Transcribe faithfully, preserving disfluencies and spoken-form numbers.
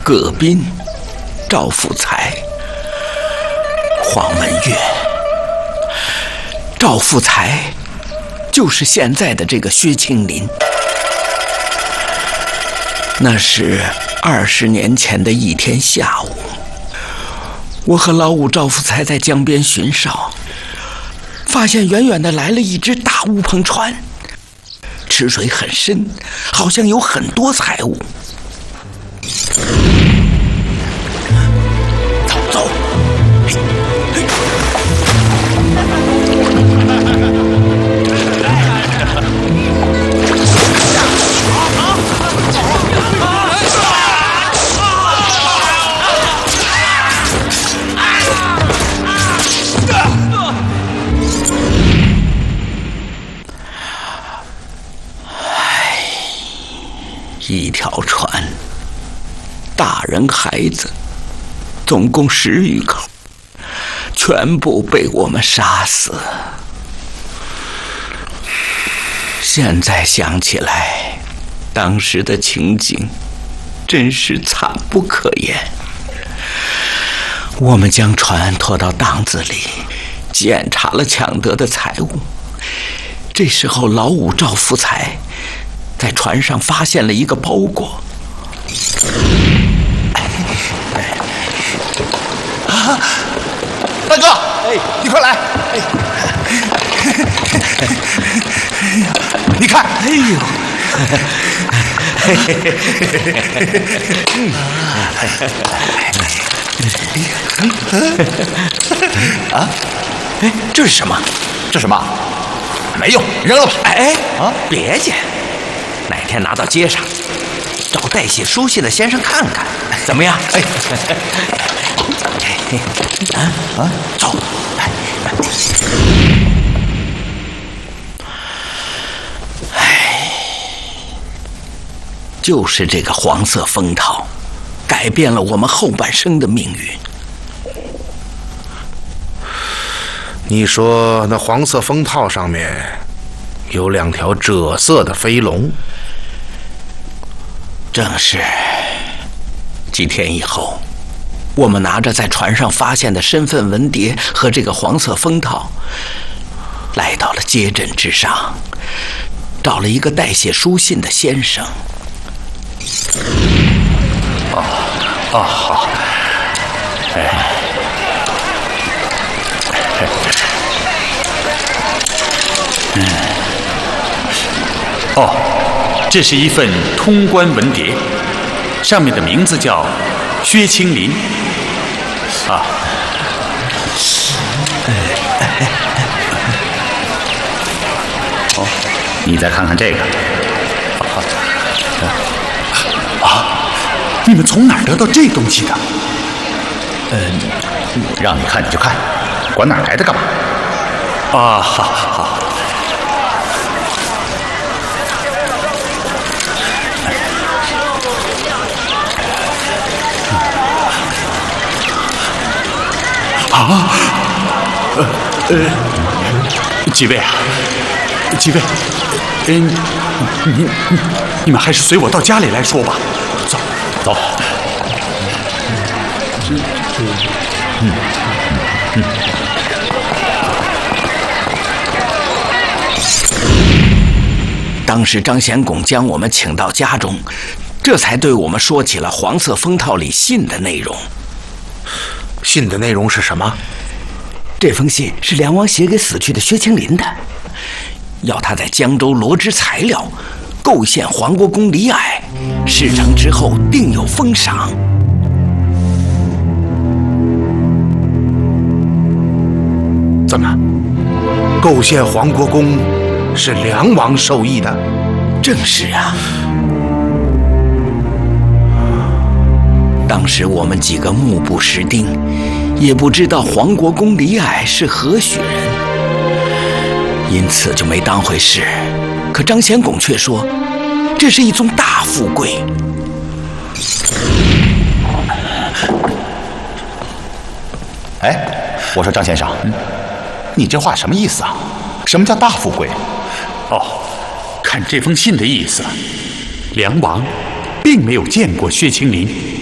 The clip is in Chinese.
葛斌、赵福才、黄文月。赵福才就是现在的这个薛青林。那是二十年前的一天下午，我和老五赵福才在江边巡哨，发现远远的来了一只大乌篷船，池水很深，好像有很多财物。走走，嘿，嘿。一条船，大人孩子，总共十余口，全部被我们杀死。现在想起来，当时的情景真是惨不可言。我们将船拖到档子里，检查了抢得的财物。这时候，老五赵福才在船上发现了一个包裹。 啊，大哥，哎，你快来！哎，你看， 哎呦，啊，哎，这是什么？ 这什么？没用，扔了吧！ 哎啊，别介。哪天拿到街上，找代写书信的先生看看，怎么样？哎，啊啊，走！哎，就是这个黄色封套，改变了我们后半生的命运。 你说那黄色封套上面有两条赭色的飞龙？ 正是。几天以后，我们拿着在船上发现的身份文牒和这个黄色封套，来到了街镇之上，找了一个代写书信的先生。 哦哦，好。哎。嗯。哦，这是一份通关文牒，上面的名字叫薛青林。啊。哦，你再看看这个。啊，你们从哪儿得到这东西的？嗯，让你看你就看，管哪儿来的干嘛？啊，好好。啊，呃呃，几位啊，几位，嗯，你你你们还是随我到家里来说吧。走走。嗯嗯嗯。 当时张显拱将我们请到家中，这才对我们说起了黄色封套里信的内容。 信的内容是什么？ 这封信是梁王写给死去的薛青林的，要他在江州罗织材料，构陷黄国公李矮，事成之后定有封赏。 怎么，构陷黄国公是梁王授意的？ 正是啊。当时我们几个目不识丁，也不知道黄国公李矮是何许人，因此就没当回事。可张显拱却说，这是一宗大富贵。 哎，我说张先生，嗯，你这话什么意思啊？什么叫大富贵？哦，看这封信的意思，梁王并没有见过薛青林。